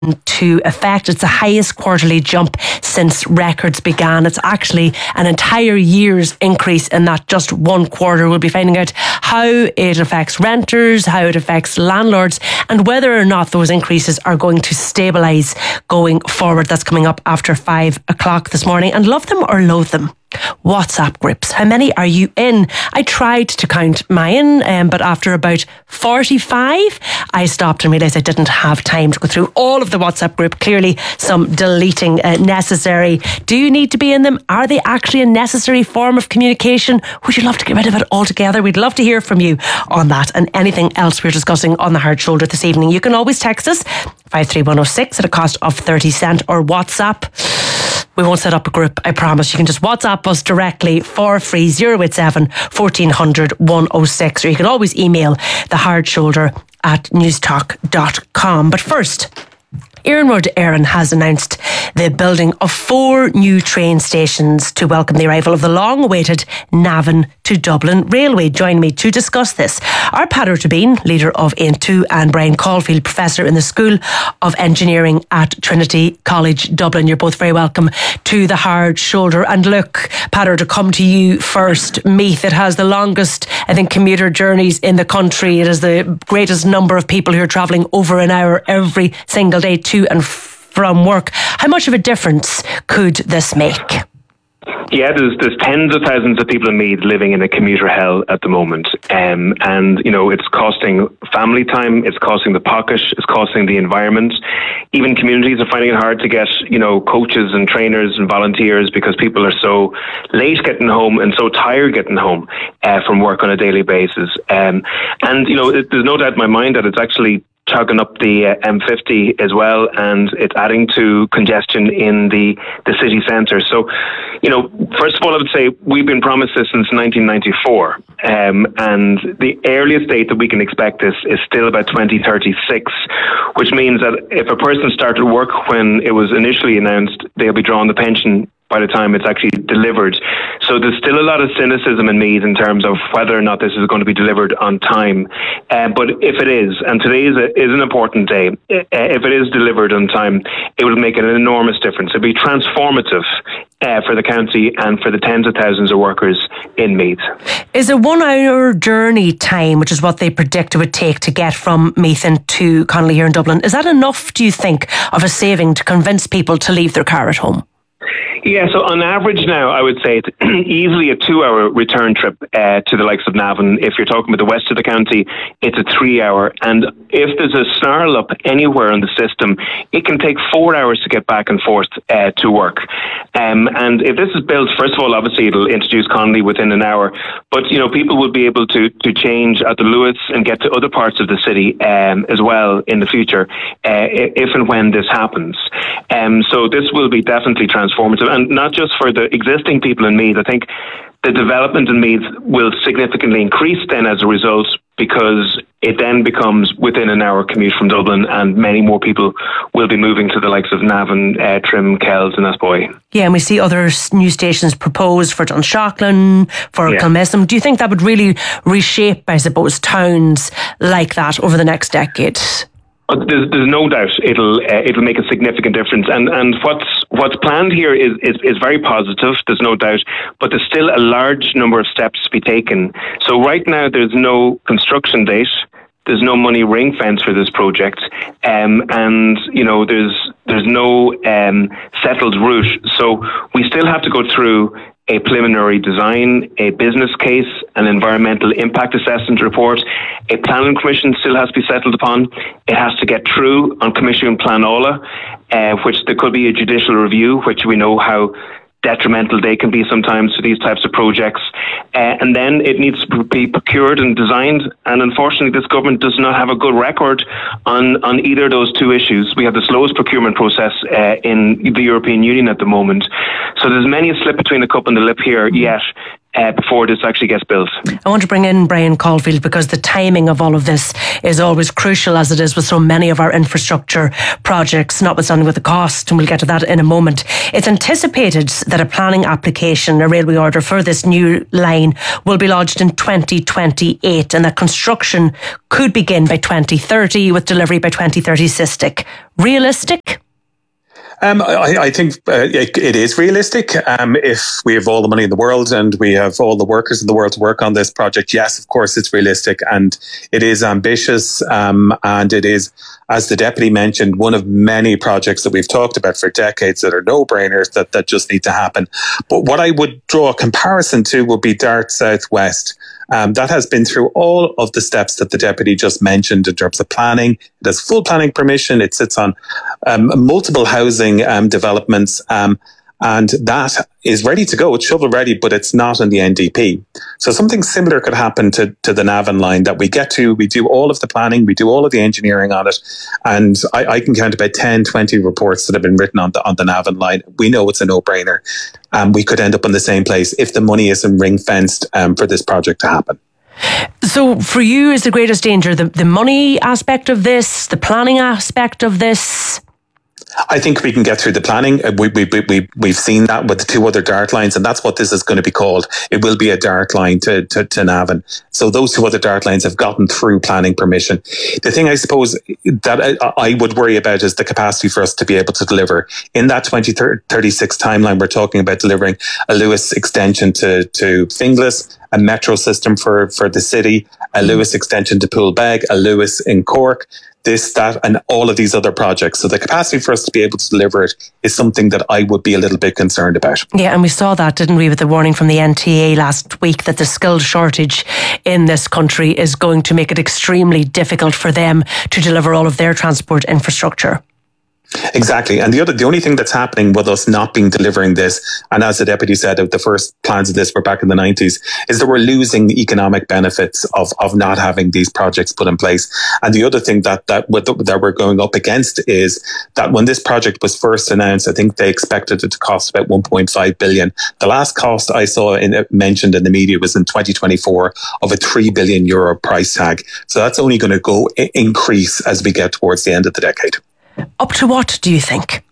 into effect. It's the highest quarterly jump since records began. It's actually an entire year's increase in that just one quarter. We'll be finding out how it affects renters, how it affects landlords, and whether or not those increases are going to stabilise going forward. That's coming up after 5 o'clock this morning. And love them or loathe them, WhatsApp groups. How many are you in? I tried to count mine, but after about 45, I stopped and realised I didn't have time to go through all of the WhatsApp group. Clearly, some deleting necessary. Do you need to be in them? Are they actually a necessary form of communication? Would you love to get rid of it altogether? We'd love to hear from you on that and anything else we're discussing on the Hard Shoulder this evening. You can always text us 53106 at a cost of 30 cent, or WhatsApp. We won't set up a group, I promise. You can just WhatsApp us directly for free, 087 1400 106, or you can always email thehardshoulder@newstalk.com. But first, Iarnród Éireann has announced the building of 4 new train stations to welcome the arrival of the long-awaited Navan to Dublin Railway. Join me to discuss this are Peadar Tóibín, leader of Aontú, and Brian Caulfield, professor in the School of Engineering at Trinity College Dublin. You're both very welcome to the Hard Shoulder. And look, Peadar, to come to you first, Meath, it has the longest, I think, commuter journeys in the country. It has the greatest number of people who are travelling over an hour every single day to and from work. How much of a difference could this make? Yeah, there's tens of thousands of people in Meath living in a commuter hell at the moment. And, you know, it's costing family time, it's costing the pocket, it's costing the environment. Even communities are finding it hard to get, you know, coaches and trainers and volunteers because people are so late getting home and so tired getting home from work on a daily basis. And, you know, there's no doubt in my mind that it's actually chugging up the M50 as well, and it's adding to congestion in the city centre. So, you know, first of all, I would say we've been promised this since 1994, and the earliest date that we can expect this is still about 2036, which means that if a person started work when it was initially announced, they'll be drawing the pension by the time it's actually delivered. So there's still a lot of cynicism in Meath in terms of whether or not this is going to be delivered on time. But if it is, and today is an important day, if it is delivered on time, it will make an enormous difference. It'll be transformative for the county and for the tens of thousands of workers in Meath. Is a 1 hour journey time, which is what they predict it would take to get from Meath into Connolly here in Dublin, is that enough, do you think, of a saving to convince people to leave their car at home? Yeah, so on average now, I would say it's easily a 2-hour return trip to the likes of Navan. If you're talking about the west of the county, it's a 3-hour. And if there's a snarl up anywhere in the system, it can take 4 hours to get back and forth to work. And if this is built, first of all, obviously it'll introduce Connolly within an hour. But, you know, people will be able to change at the Lewis and get to other parts of the city as well in the future if and when this happens. So this will be definitely transformative. And not just for the existing people in Meath. I think the development in Meath will significantly increase then as a result, because it then becomes within an hour commute from Dublin, and many more people will be moving to the likes of Navan, Trim, Kells and Asboy. Yeah, and we see other new stations proposed for Dunshaughlin, for Kilmesam. Do you think that would really reshape, I suppose, towns like that over the next decade? There's no doubt it'll make a significant difference, and what's planned here is very positive. There's no doubt, but there's still a large number of steps to be taken. So right now there's no construction date, there's no money ring fence for this project, and you know there's no settled route. So we still have to go through a preliminary design, a business case, an environmental impact assessment report. A planning commission still has to be settled upon. It has to get through on Commission Planola, which there could be a judicial review, which we know how detrimental they can be sometimes to these types of projects. And then it needs to be procured and designed. And unfortunately, this government does not have a good record on either of those two issues. We have the slowest procurement process in the European Union at the moment. So there's many a slip between the cup and the lip here yet before this actually gets built. I want to bring in Brian Caulfield because the timing of all of this is always crucial, as it is with so many of our infrastructure projects, notwithstanding with the cost, and we'll get to that in a moment. It's anticipated that a planning application, a railway order for this new line, will be lodged in 2028, and that construction could begin by 2030 with delivery by 2036. Realistic? I think it is realistic. If we have all the money in the world and we have all the workers in the world to work on this project, yes, of course, it's realistic and it is ambitious. And it is, as the Deputy mentioned, one of many projects that we've talked about for decades that are no-brainers that just need to happen. But what I would draw a comparison to would be Dart Southwest. That has been through all of the steps that the Deputy just mentioned in terms of planning. It has full planning permission. It sits on multiple housing developments. And that is ready to go. It's shovel ready, but it's not in the NDP. So something similar could happen to the Navan line, that we do all of the planning, we do all of the engineering on it. And I can count about 10, 20 reports that have been written on the Navan line. We know it's a no-brainer. We could end up in the same place if the money isn't ring-fenced for this project to happen. So for you, is the greatest danger the money aspect of this, the planning aspect of this? I think we can get through the planning. We've seen that with the two other Dart lines, and that's what this is going to be called. It will be a Dart line to Navan. So those two other Dart lines have gotten through planning permission. The thing I suppose that I would worry about is the capacity for us to be able to deliver. In that 2036 timeline, we're talking about delivering a Lewis extension to Finglas, a metro system for the city, a Lewis extension to Poolbeg, a Lewis in Cork, this, that, and all of these other projects. So the capacity for us to be able to deliver it is something that I would be a little bit concerned about. Yeah, and we saw that, didn't we, with the warning from the NTA last week that the skilled shortage in this country is going to make it extremely difficult for them to deliver all of their transport infrastructure. Exactly. And the only thing that's happening with us not being delivering this, and as the Deputy said, the first plans of this were back in the 90s, is that we're losing the economic benefits of not having these projects put in place. And the other thing that we're going up against is that when this project was first announced, I think they expected it to cost about 1.5 billion. The last cost I saw mentioned in the media was in 2024 of a €3 billion price tag. So that's only going to go increase as we get towards the end of the decade. Up to what, do you think?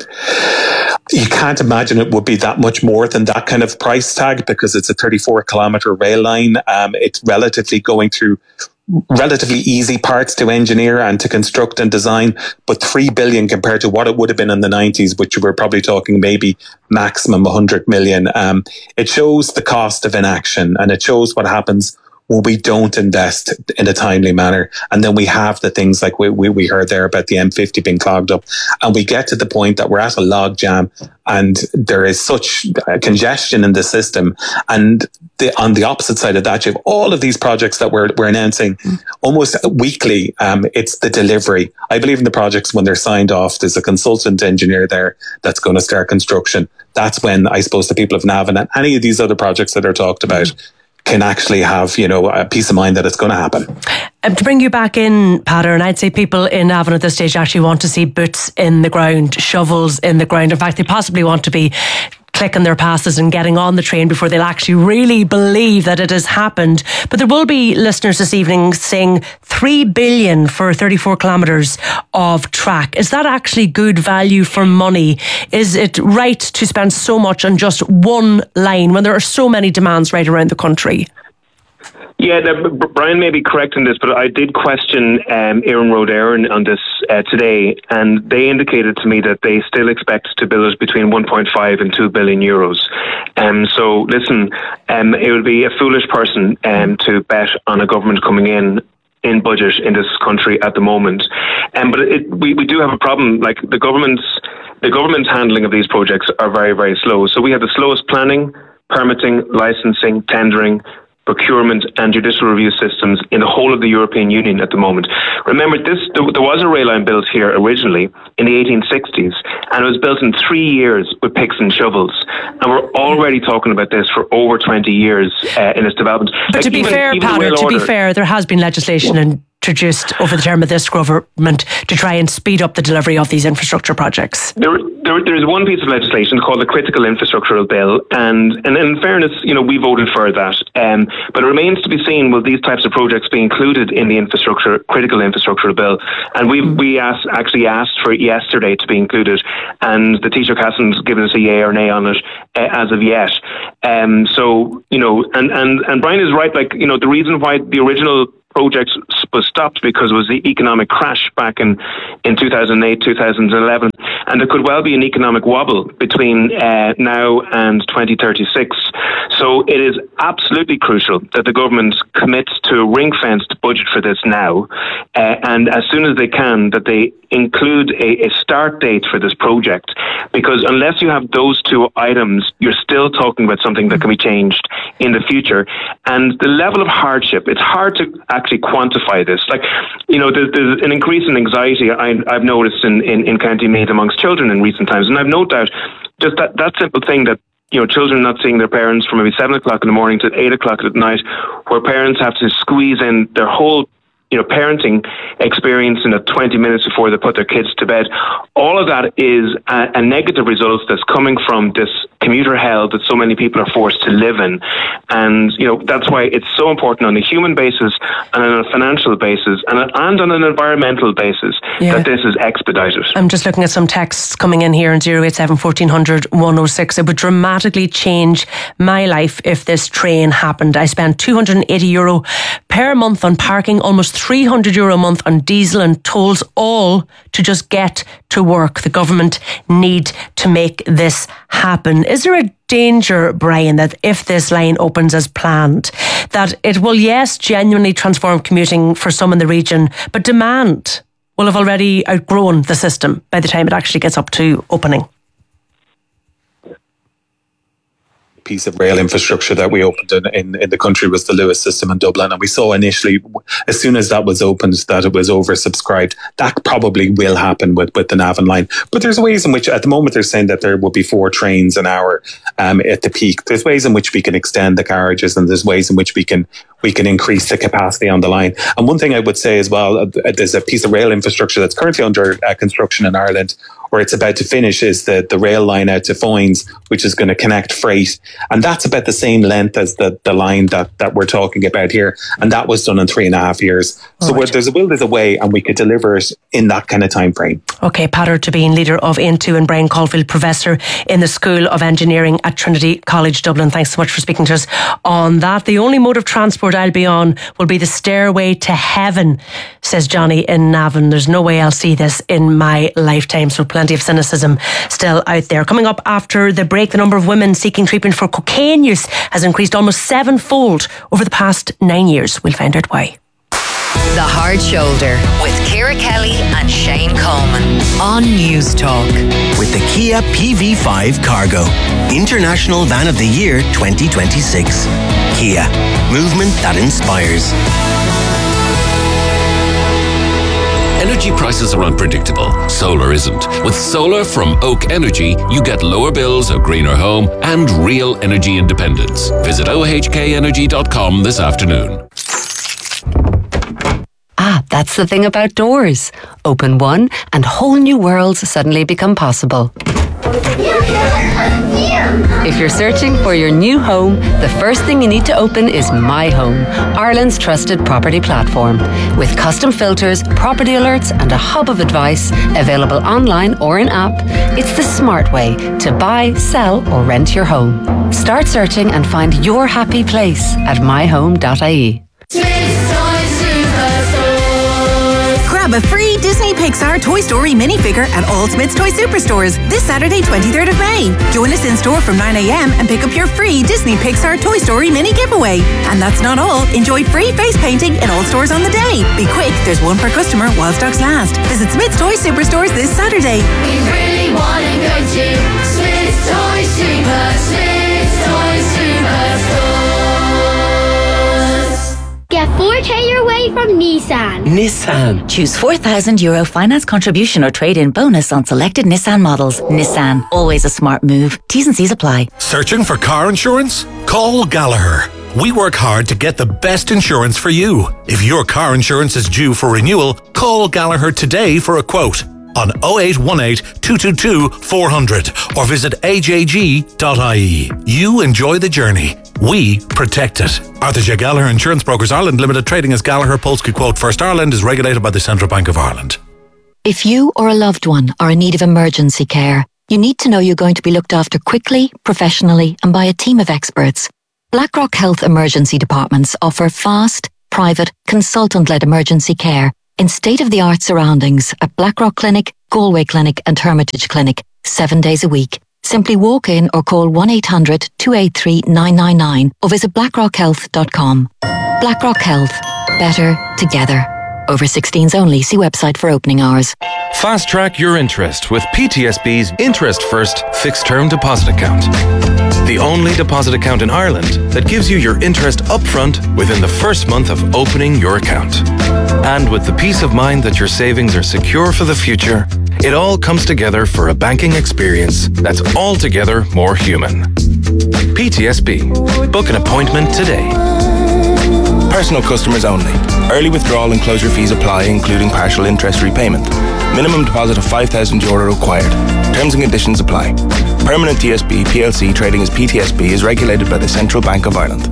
You can't imagine it would be that much more than that kind of price tag, because it's a 34-kilometre rail line. It's relatively going through relatively easy parts to engineer and to construct and design, but 3 billion compared to what it would have been in the 90s, which we're probably talking maybe maximum 100 million. It shows the cost of inaction, and it shows what happens when we don't invest in a timely manner. And then we have the things like we heard there about the M50 being clogged up, and we get to the point that we're at a log jam and there is such congestion in the system. And on the opposite side of that, you have all of these projects that we're announcing almost weekly. It's the delivery. I believe in the projects when they're signed off, there's a consultant engineer there that's going to start construction. That's when I suppose the people of Navan and any of these other projects that are talked about can actually have, a peace of mind that it's going to happen. To bring you back in, Peadar, and I'd say people in Navan at this stage actually want to see boots in the ground, shovels in the ground. In fact, they possibly want to be clicking their passes and getting on the train before they'll actually really believe that it has happened. But there will be listeners this evening saying 3 billion for 34 kilometres of track. Is that actually good value for money? Is it right to spend so much on just one line when there are so many demands right around the country? Yeah, Brian may be correct in this, but I did question Éireann Road Éireann on this today, and they indicated to me that they still expect to build between 1.5 and 2 billion euros. So listen, it would be a foolish person to bet on a government coming in budget in this country at the moment. But we do have a problem. Like the government's handling of these projects are very, very slow. So we have the slowest planning, permitting, licensing, tendering, procurement and judicial review systems in the whole of the European Union at the moment. Remember, there was a rail line built here originally in the 1860s, and it was built in 3 years with picks and shovels. And we're already talking about this for over 20 years in its development. But to be fair, Peadar, there has been legislation introduced over the term of this government to try and speed up the delivery of these infrastructure projects? There is one piece of legislation called the Critical Infrastructural Bill, and in fairness, we voted for that. But it remains to be seen, will these types of projects be included in the Critical Infrastructural Bill? And we actually asked for it yesterday to be included, and the Taoiseach hasn't given us a yay or nay on it as of yet. So and Brian is right. The reason why the original project was stopped because it was the economic crash back in 2008, 2011. And there could well be an economic wobble between now and 2036. So it is absolutely crucial that the government commits to a ring-fenced budget for this now. And as soon as they can, that they include a start date for this project. Because unless you have those two items, you're still talking about something that can be changed in the future. And the level of hardship, it's hard to actually quantify this. There's an increase in anxiety I've noticed in County Meath amongst children in recent times. And I've no doubt just that simple thing that children not seeing their parents from maybe 7 o'clock in the morning to 8 o'clock at night, where parents have to squeeze in their whole parenting experience in 20 minutes before they put their kids to bed. All of that is a negative result that's coming from this commuter hell that so many people are forced to live in. And, that's why it's so important on a human basis and on a financial basis and on an environmental basis that this is expedited. I'm just looking at some texts coming in here on 087 1400 106. It would dramatically change my life if this train happened. I spent €280 per month on parking, almost €300 a month on diesel and tolls, all to just get to work. The government need to make this happen. Is there a danger, Brian, that if this line opens as planned, that it will, yes, genuinely transform commuting for some in the region, but demand will have already outgrown the system by the time it actually gets up to opening? Piece of rail infrastructure that we opened in the country was the Luas system in Dublin, and we saw initially, as soon as that was opened, that it was oversubscribed. That probably will happen with the Navan line, but there's ways in which at the moment they're saying that there will be 4 trains an hour at the peak. There's ways in which we can extend the carriages, and there's ways in which we can increase the capacity on the line. And one thing I would say as well, there's a piece of rail infrastructure that's currently under construction in Ireland, or it's about to finish, is the rail line out to Foynes, which is going to connect freight. And that's about the same length as the line that we're talking about here. And that was done in 3.5 years. So there's a will, there's a way, and we could deliver it in that kind of time frame. Okay, Peadar Tabine, leader of Into, and Brian Caulfield, Professor in the School of Engineering at Trinity College Dublin. Thanks so much for speaking to us on that. The only mode of transport I'll be on will be the stairway to heaven, says Johnny in Navan. There's no way I'll see this in my lifetime. So plenty of cynicism still out there. Coming up after the break, the number of women seeking treatment for cocaine use has increased almost 7-fold over the past 9 years. We'll find out why. The Hard Shoulder with Ciara Kelly and Shane Coleman on News Talk. With the Kia PV5 Cargo, International Van of the Year 2026. Kia, movement that inspires. Energy prices are unpredictable. Solar isn't. With solar from Oak Energy, you get lower bills, a greener home, and real energy independence. Visit ohkenergy.com this afternoon. That's the thing about doors. Open one and whole new worlds suddenly become possible. If you're searching for your new home, the first thing you need to open is My Home, Ireland's trusted property platform. With custom filters, property alerts and a hub of advice available online or in app, it's the smart way to buy, sell or rent your home. Start searching and find your happy place at myhome.ie. Grab a free Disney Pixar Toy Story minifigure at all Smith's Toy Superstores this Saturday, 23rd of May. Join us in store from 9 a.m. and pick up your free Disney Pixar Toy Story mini giveaway. And that's not all. Enjoy free face painting in all stores on the day. Be quick, there's one per customer while stocks last. Visit Smith's Toy Superstores this Saturday. We really want to go to Smith's Toy Smith's Toy Superstores. Get 4K your way from Nissan. Choose €4,000 finance contribution or trade-in bonus on selected Nissan models. Nissan, always a smart move. T's and C's apply. Searching for car insurance? Call Gallagher. We work hard to get the best insurance for you. If your car insurance is due for renewal, call Gallagher today for a quote on 0818 222 400 or visit ajg.ie. You enjoy the journey. We protect it. Arthur J. Gallagher Insurance Brokers Ireland Limited, trading as Gallagher Polski Quote First Ireland, is regulated by the Central Bank of Ireland. If you or a loved one are in need of emergency care, you need to know you're going to be looked after quickly, professionally, and by a team of experts. BlackRock Health Emergency Departments offer fast, private, consultant-led emergency care in state-of-the-art surroundings at Blackrock Clinic, Galway Clinic and Hermitage Clinic, 7 days a week. Simply walk in or call 1-800-283-999 or visit blackrockhealth.com. BlackRock Health. Better together. Over 16s only. See website for opening hours. Fast track your interest with PTSB's Interest First Fixed Term Deposit Account. The only deposit account in Ireland that gives you your interest upfront within the first month of opening your account. And with the peace of mind that your savings are secure for the future, it all comes together for a banking experience that's altogether more human. PTSB. Book an appointment today. Personal customers only. Early withdrawal and closure fees apply, including partial interest repayment. Minimum deposit of €5,000 required. Terms and conditions apply. Permanent TSB PLC trading as PTSB is regulated by the Central Bank of Ireland.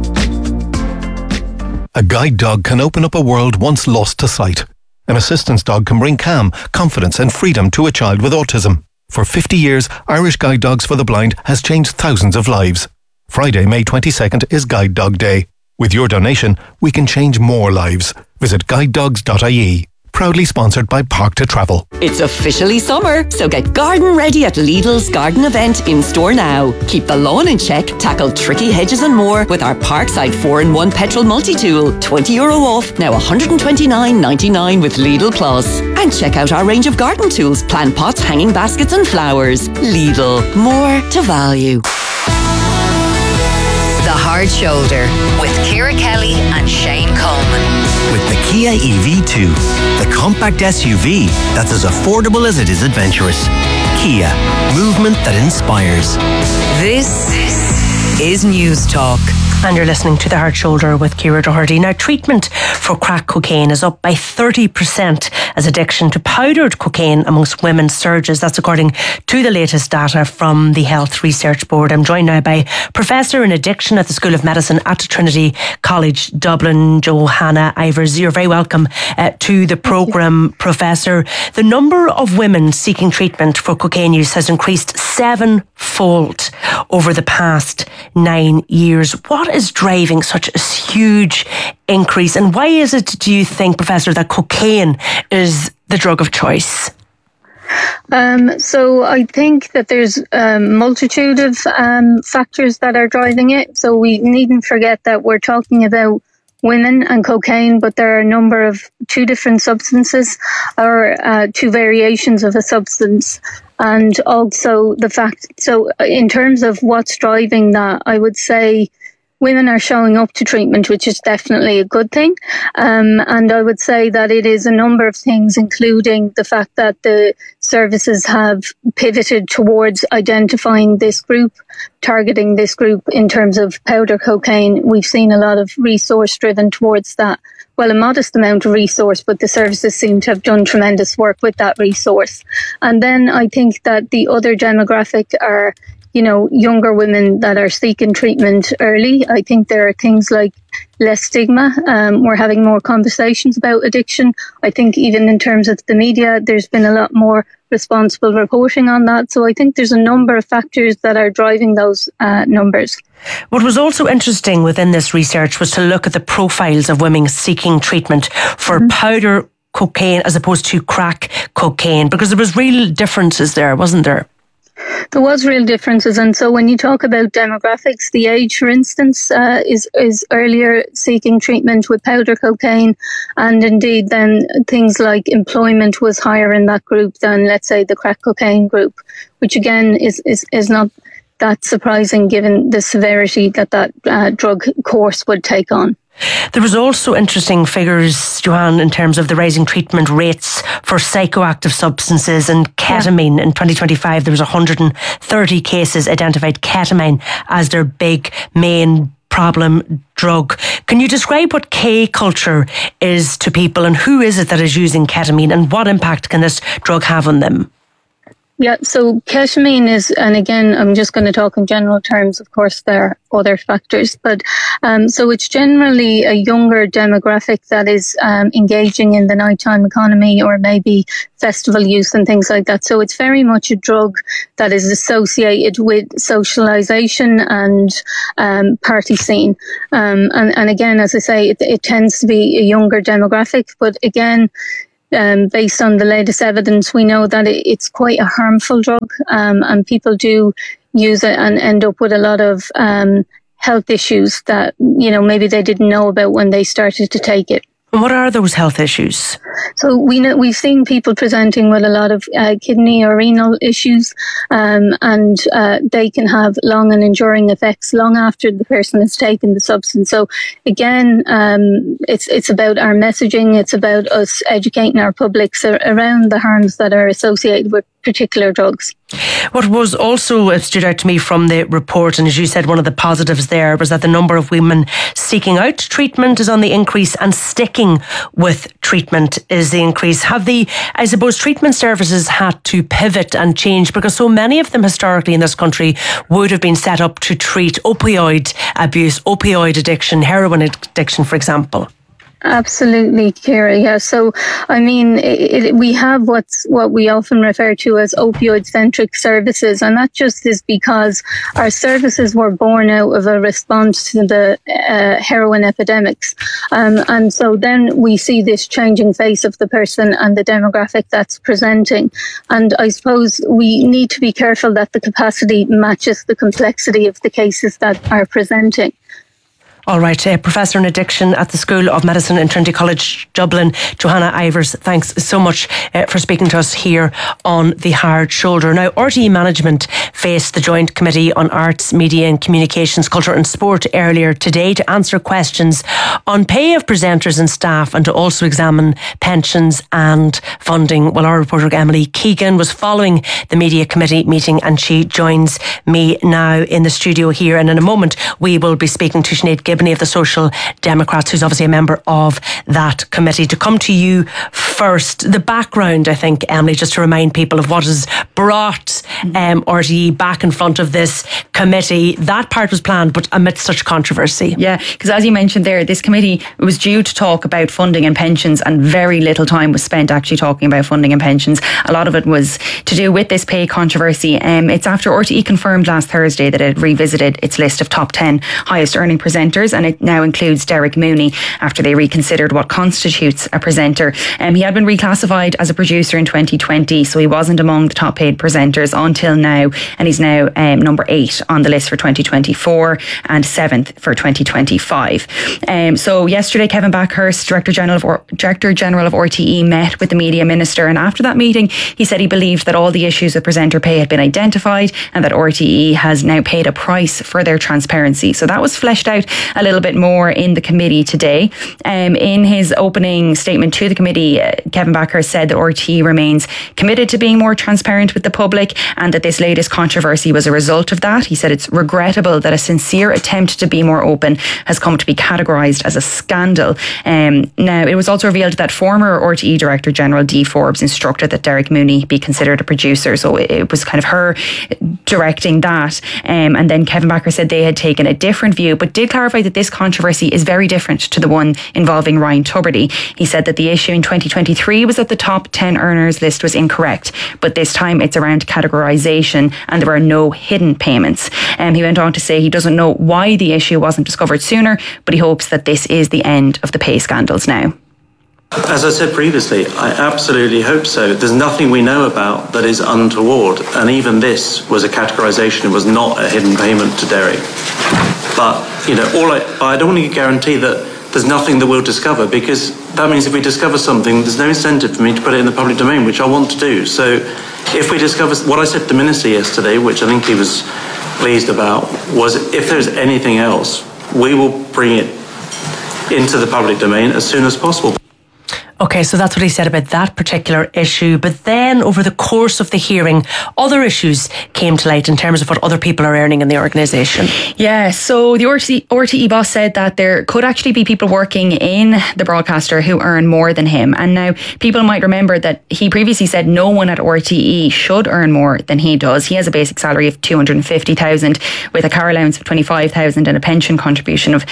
A guide dog can open up a world once lost to sight. An assistance dog can bring calm, confidence and freedom to a child with autism. For 50 years, Irish Guide Dogs for the Blind has changed thousands of lives. Friday, May 22nd is Guide Dog Day. With your donation, we can change more lives. Visit guidedogs.ie. Proudly sponsored by Park to Travel. It's officially summer, so get garden ready at Lidl's garden event in store now. Keep the lawn in check, tackle tricky hedges and more with our Parkside 4-in-1 petrol multi-tool. €20 off, now $129.99 with Lidl Plus. And check out our range of garden tools, plant pots, hanging baskets and flowers. Lidl, more to value. The Hard Shoulder with Ciara Kelly and Shane Coleman. With the Kia EV2, the compact SUV that's as affordable as it is adventurous. Kia, movement that inspires. This is News Talk. And you're listening to The Hard Shoulder with Ciara Doherty. Now, treatment for crack cocaine is up by 30% as addiction to powdered cocaine amongst women surges. That's according to the latest data from the Health Research Board. I'm joined now by Professor in Addiction at the School of Medicine at Trinity College Dublin, Johanna Ivers. You're very welcome to the programme, Professor. The number of women seeking treatment for cocaine use has increased 7-fold over the past 9 years. What is driving such a huge increase, and why is it, do you think, Professor, that cocaine is the drug of choice? So I think that there's a multitude of factors that are driving it. So we needn't forget that we're talking about women and cocaine, but there are a number of two different substances or two variations of a substance. And also the fact, so in terms of what's driving that, I would say women are showing up to treatment, which is definitely a good thing. And I would say that it is a number of things, including the fact that the services have pivoted towards identifying this group, targeting this group in terms of powder cocaine. We've seen a lot of resource driven towards that. Well, a modest amount of resource, but the services seem to have done tremendous work with that resource. And then I think that the other demographic are, you know, younger women that are seeking treatment early. I think there are things like less stigma. We're having more conversations about addiction. I think even in terms of the media, there's been a lot more responsible reporting on that. So I think there's a number of factors that are driving those numbers. What was also interesting within this research was to look at the profiles of women seeking treatment for powder cocaine as opposed to crack cocaine, because there was real differences there, wasn't there? There was real differences, and so when you talk about demographics, the age, for instance, is earlier seeking treatment with powder cocaine, and indeed then things like employment was higher in that group than, let's say, the crack cocaine group, which again is not that surprising given the severity that drug course would take on. There was also interesting figures, Joanne, in terms of the rising treatment rates for psychoactive substances and ketamine. Yeah. In 2025, there was 130 cases identified ketamine as their big main problem drug. Can you describe what K culture is to people, and who is it that is using ketamine, and what impact can this drug have on them? Yeah, so ketamine is, and again, I'm just going to talk in general terms, of course, there are other factors, but so it's generally a younger demographic that is engaging in the nighttime economy or maybe festival use and things like that. So it's very much a drug that is associated with socialization and party scene. And again, as I say, it tends to be a younger demographic, but again, based on the latest evidence, we know that it's quite a harmful drug, and people do use it and end up with a lot of health issues that, maybe they didn't know about when they started to take it. And what are those health issues? So we've seen people presenting with a lot of kidney or renal issues, and they can have long and enduring effects long after the person has taken the substance. So again, it's about our messaging. It's about us educating our publics around the harms that are associated with particular drugs. What was also stood out to me from the report, and as you said, one of the positives there was that the number of women seeking out treatment is on the increase, and sticking with treatment is the increase. Have the, I suppose, treatment services had to pivot and change, because so many of them historically in this country would have been set up to treat opioid abuse, opioid addiction, heroin addiction, for example? Absolutely, Ciara. Yeah. So, I mean, we have what we often refer to as opioid-centric services, and that just is because our services were born out of a response to the heroin epidemics. And so then we see this changing face of the person and the demographic that's presenting. And I suppose we need to be careful that the capacity matches the complexity of the cases that are presenting. All right, Professor in Addiction at the School of Medicine in Trinity College Dublin, Johanna Ivers, thanks so much for speaking to us here on The Hard Shoulder. Now, RTE Management faced the Joint Committee on Arts, Media and Communications, Culture and Sport earlier today to answer questions on pay of presenters and staff, and to also examine pensions and funding. Well, our reporter Emily Keegan was following the Media Committee meeting, and she joins me now in the studio here. And in a moment, we will be speaking to Sinead Gibney of the Social Democrats, who's obviously a member of that committee. To come to you first, the background, I think, Emily, just to remind people of what has brought RTE back in front of this committee. That part was planned, but amidst such controversy. Yeah, because as you mentioned there, this committee was due to talk about funding and pensions, and very little time was spent actually talking about funding and pensions. A lot of it was to do with this pay controversy. It's after RTE confirmed last Thursday that it revisited its list of top 10 highest earning presenters, and it now includes Derek Mooney after they reconsidered what constitutes a presenter. He had been reclassified as a producer in 2020, so he wasn't among the top paid presenters until now, and he's now number 8 on the list for 2024 and 7th for 2025. So yesterday, Kevin Backhurst, Director General of RTE, met with the Media Minister, and after that meeting he said he believed that all the issues with presenter pay had been identified, and that RTE has now paid a price for their transparency. So that was fleshed out a little bit more in the committee today. In his opening statement to the committee, Kevin Backhurst said that RTE remains committed to being more transparent with the public, and that this latest controversy was a result of that. He said it's regrettable that a sincere attempt to be more open has come to be categorised as a scandal. Now, it was also revealed that former RTE Director General Dee Forbes instructed that Derek Mooney be considered a producer, so it was kind of her directing that. And then Kevin Backhurst said they had taken a different view, but did clarify that this controversy is very different to the one involving Ryan Tubridy. He said that the issue in 2023 was that the top 10 earners list was incorrect, but this time it's around categorisation and there are no hidden payments. He went on to say he doesn't know why the issue wasn't discovered sooner, but he hopes that this is the end of the pay scandals now. As I said previously, I absolutely hope so. There's nothing we know about that is untoward, and even this was a categorisation. It was not a hidden payment to Derek. But, I don't want to guarantee that there's nothing that we'll discover, because that means if we discover something, there's no incentive for me to put it in the public domain, which I want to do. So if we discover, what I said to the Minister yesterday, which I think he was pleased about, was if there's anything else, we will bring it into the public domain as soon as possible. Okay, so that's what he said about that particular issue. But then over the course of the hearing, other issues came to light in terms of what other people are earning in the organisation. Yeah, so the RTE boss said that there could actually be people working in the broadcaster who earn more than him. And now people might remember that he previously said no one at RTE should earn more than he does. He has a basic salary of $250,000 with a car allowance of $25,000 and a pension contribution of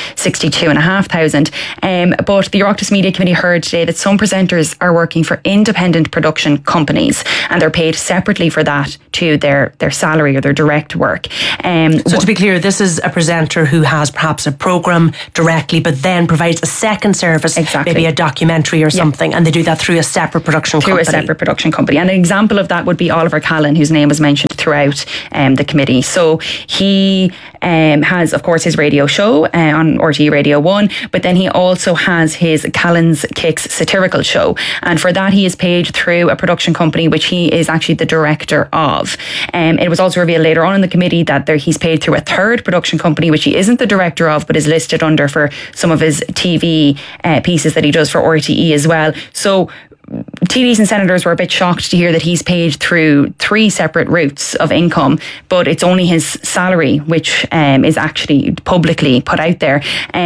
$62,500. But the Oireachtas Media Committee heard today that some presenters are working for independent production companies and they're paid separately for that to their salary or their direct work. So to be clear, this is a presenter who has perhaps a programme directly but then provides a second service, maybe a documentary or something, and they do that through a separate production company. Through a separate production company. And an example of that would be Oliver Callan, whose name was mentioned throughout the committee. So he has, of course, his radio show on RTE Radio 1, but then he also has his Callan's Kicks satirical show. And for that, he is paid through a production company, which he is actually the director of. It was also revealed later on in the committee that he's paid through a third production company, which he isn't the director of, but is listed under for some of his TV pieces that he does for RTE as well. So TDs and senators were a bit shocked to hear that he's paid through 3 separate routes of income, but it's only his salary which is actually publicly put out there.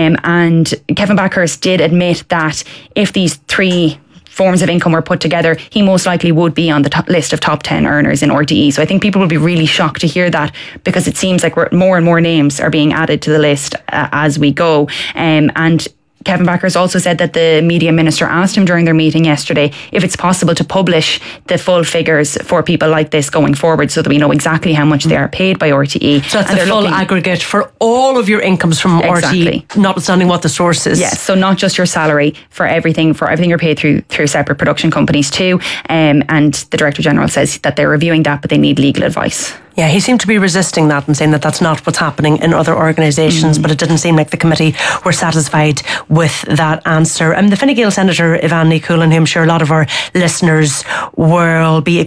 And Kevin Backhurst did admit that if these 3 forms of income were put together, he most likely would be on the list of top 10 earners in RTE. So I think people will be really shocked to hear that, because it seems like more and more names are being added to the list as we go. And Kevin Backhurst also said that the media minister asked him during their meeting yesterday if it's possible to publish the full figures for people like this going forward so that we know exactly how much they are paid by RTE. So that's the full aggregate for all of your incomes from RTE, notwithstanding what the source is. Yes, so not just your salary, for everything you're paid through separate production companies too. And the Director General says that they're reviewing that, but they need legal advice. Yeah, he seemed to be resisting that and saying that that's not what's happening in other organisations, but it didn't seem like the committee were satisfied with that answer. The Fine Gael Senator Ivan Ní Chulainn, who I'm sure a lot of our listeners will be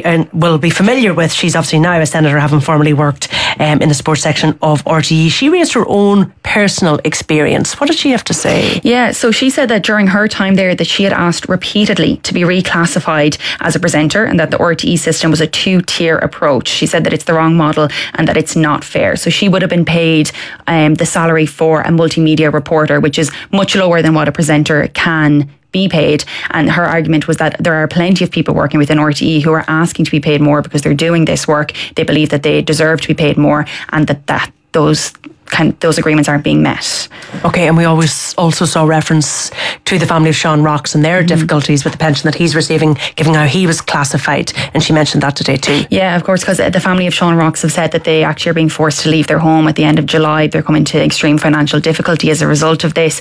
familiar with. She's obviously now a senator, having formerly worked in the sports section of RTE. She raised her own personal experience. What did she have to say? Yeah, so she said that during her time there that she had asked repeatedly to be reclassified as a presenter and that the RTE system was a 2-tier approach. She said that it's the wrong model and that it's not fair. So she would have been paid the salary for a multimedia reporter, which is much lower than what a presenter can be paid. And her argument was that there are plenty of people working within RTE who are asking to be paid more because they're doing this work. They believe that they deserve to be paid more, and that those agreements aren't being met. Okay, and we always also saw reference to the family of Sean Rocks and their difficulties with the pension that he's receiving, given how he was classified, and she mentioned that today too. Yeah, of course, because the family of Sean Rocks have said that they actually are being forced to leave their home at the end of July. They're coming to extreme financial difficulty as a result of this.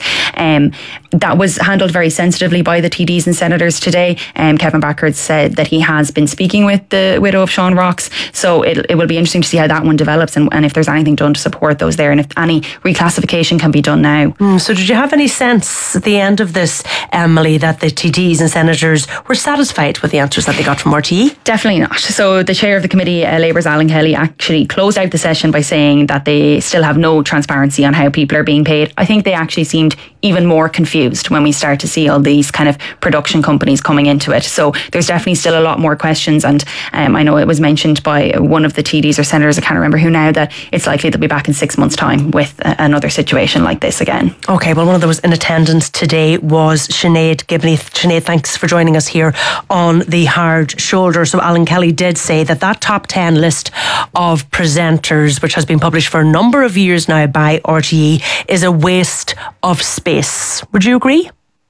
That was handled very sensitively by the TDs and senators today. Kevin Backhurst said that he has been speaking with the widow of Sean Rocks, so it will be interesting to see how that one develops and if there's anything done to support those there, and if any reclassification can be done now. So did you have any sense at the end of this, Emily, that the TDs and senators were satisfied with the answers that they got from RTE? Definitely not. So the chair of the committee, Labour's Alan Kelly, actually closed out the session by saying that they still have no transparency on how people are being paid. I think they actually seemed even more confused when we start to see all these kind of production companies coming into it. So there's definitely still a lot more questions, and I know it was mentioned by one of the TDs or senators, I can't remember who now, that it's likely they'll be back in 6 months' time with another situation like this again. Okay, well, one of those in attendance today was Sinead Gibney. Sinead, thanks for joining us here on The Hard Shoulder. So Alan Kelly did say that top 10 list of presenters, which has been published for a number of years now by RTE, is a waste of space. Would you agree?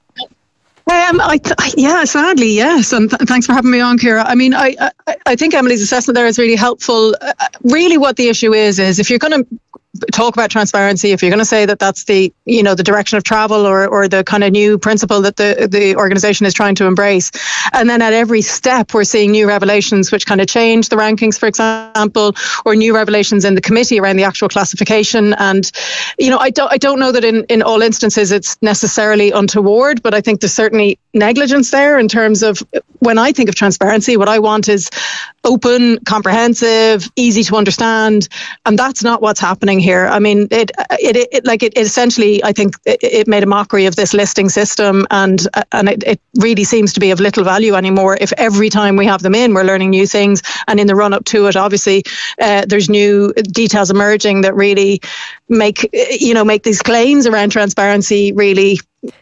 Yeah, sadly, yes. And thanks for having me on, Ciara. I mean, I think Emily's assessment there is really helpful. Really what the issue is if you're going to talk about transparency, if you're going to say that that's the direction of travel or the kind of new principle that the organisation is trying to embrace, and then at every step we're seeing new revelations which kind of change the rankings, for example, or new revelations in the committee around the actual classification. And I don't know that in all instances it's necessarily untoward, but I think there's certainly negligence there in terms of, when I think of transparency, what I want is open, comprehensive, easy to understand, and that's not what's happening here. I mean, it essentially, I think it made a mockery of this listing system, and it really seems to be of little value anymore. If every time we have them in, we're learning new things, and in the run up to it, obviously, there's new details emerging that really make these claims around transparency really,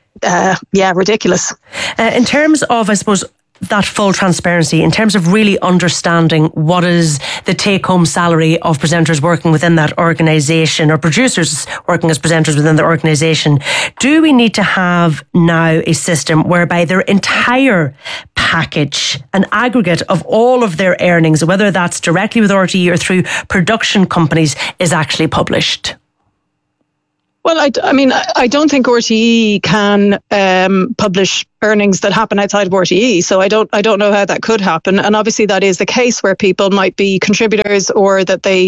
ridiculous. In terms of, I suppose, that full transparency, in terms of really understanding what is the take-home salary of presenters working within that organisation, or producers working as presenters within the organisation, do we need to have now a system whereby their entire package, an aggregate of all of their earnings, whether that's directly with RTE or through production companies, is actually published? Well, I don't think RTE can publish earnings that happen outside of RTE, so I don't know how that could happen. And obviously, that is the case where people might be contributors, or that they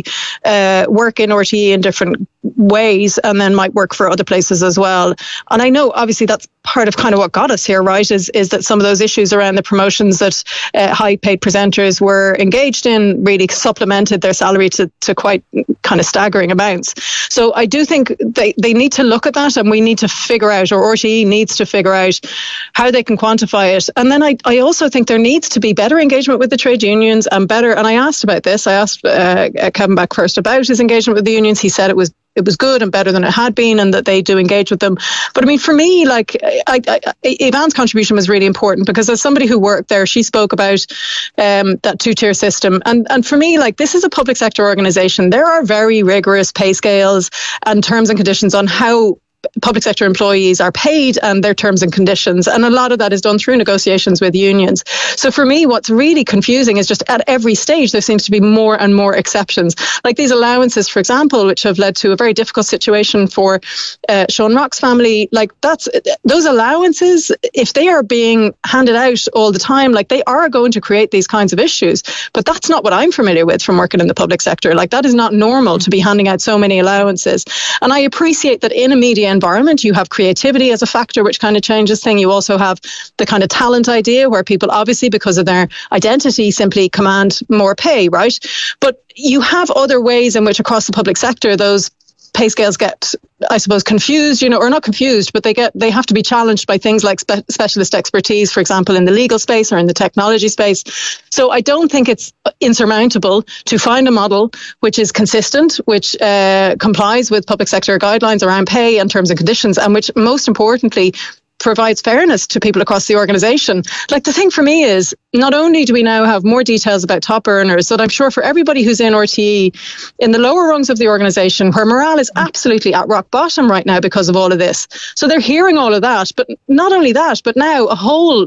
work in RTE in different ways, and then might work for other places as well. And I know, obviously, that's part of kind of what got us here, right? Is that some of those issues around the promotions that high-paid presenters were engaged in really supplemented their salary to quite kind of staggering amounts. So I do think they need to look at that, and we need to figure out, or RTE needs to figure out, how they can quantify it. And then I also think there needs to be better engagement with the trade unions, and I asked about this. I asked Kevin Beck first about his engagement with the unions. He said it was good and better than it had been, and that they do engage with them. But I mean, for me, like, Yvonne's contribution was really important, because as somebody who worked there, she spoke about that two-tier system. And for me, like, this is a public sector organisation. There are very rigorous pay scales and terms and conditions on how public sector employees are paid and their terms and conditions. And a lot of that is done through negotiations with unions. So for me, what's really confusing is just at every stage, there seems to be more and more exceptions. Like these allowances, for example, which have led to a very difficult situation for Sean Rock's family. Like those allowances, if they are being handed out all the time, like they are going to create these kinds of issues. But that's not what I'm familiar with from working in the public sector. Like that is not normal to be handing out so many allowances. And I appreciate that in a media environment, you have creativity as a factor, which kind of changes things. You also have the kind of talent idea where people obviously, because of their identity, simply command more pay, right? But you have other ways in which across the public sector, those pay scales get, I suppose, confused, or not confused, but they have to be challenged by things like specialist expertise, for example, in the legal space or in the technology space. So I don't think it's insurmountable to find a model which is consistent, which complies with public sector guidelines around pay and terms and conditions, and which, most importantly, provides fairness to people across the organisation. Like the thing for me is, not only do we now have more details about top earners, but I'm sure for everybody who's in RTE, in the lower rungs of the organisation, where morale is absolutely at rock bottom right now because of all of this. So they're hearing all of that, but not only that, but now a whole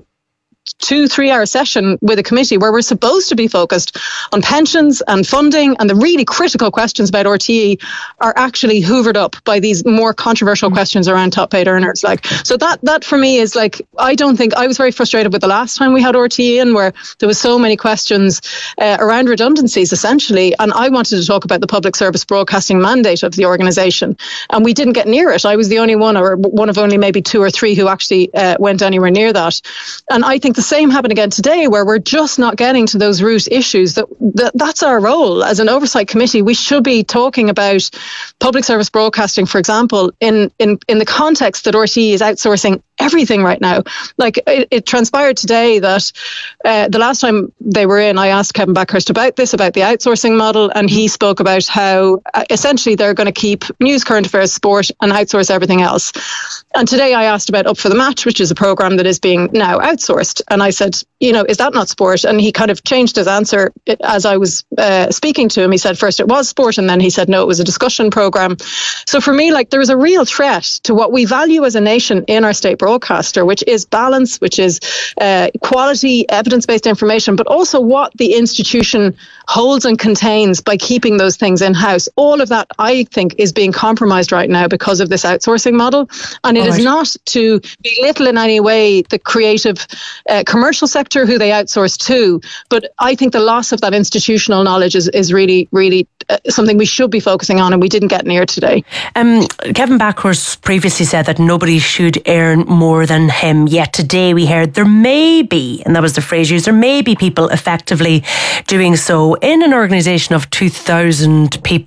2-3 hour session with a committee where we're supposed to be focused on pensions and funding, and the really critical questions about RTE are actually hoovered up by these more controversial questions around top paid earners. So that for me is like, I was very frustrated with the last time we had RTE in, where there was so many questions around redundancies essentially, and I wanted to talk about the public service broadcasting mandate of the organisation, and we didn't get near it. I was the only one, or one of only maybe 2 or 3 who actually went anywhere near that. And I think the same happened again today, where we're just not getting to those root issues. That's our role as an oversight committee. We should be talking about public service broadcasting, for example, in the context that RTE is outsourcing everything right now. Like it transpired today that the last time they were in, I asked Kevin Backhurst about the outsourcing model, and he spoke about how essentially they're going to keep news, current affairs, sport, and outsource everything else. And today I asked about Up for the Match, which is a programme that is being now outsourced. And I said, is that not sport? And he kind of changed his answer as I was speaking to him. He said first it was sport, and then he said no, it was a discussion programme. So for me, like, there is a real threat to what we value as a nation in our state broadcaster, which is balance, which is quality, evidence-based information, but also what the institution holds and contains by keeping those things in-house. All of that, I think, is being compromised right now because of this outsourcing model. And it is not to belittle in any way the creative commercial sector who they outsource to, but I think the loss of that institutional knowledge is really, really something we should be focusing on, and we didn't get near today. Kevin Backhurst previously said that nobody should earn more than him, yet today we heard there may be, and that was the phrase used, there may be people effectively doing so in an organisation of 2,000 people, or